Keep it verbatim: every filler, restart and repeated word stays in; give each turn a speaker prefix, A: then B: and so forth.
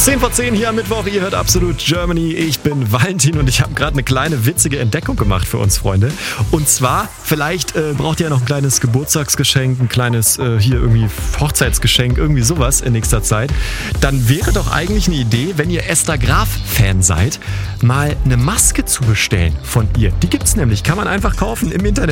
A: zehn vor zehn hier am Mittwoch, ihr hört Absolut Germany. Ich bin Valentin und ich habe gerade eine kleine witzige Entdeckung gemacht für uns, Freunde. Und zwar, vielleicht äh, braucht ihr ja noch ein kleines Geburtstagsgeschenk, ein kleines äh, hier irgendwie Hochzeitsgeschenk, irgendwie sowas in nächster Zeit. Dann wäre doch eigentlich eine Idee, wenn ihr Esther Graf-Fan seid, mal eine Maske zu bestellen von ihr. Die gibt's nämlich, kann man einfach kaufen im Internet.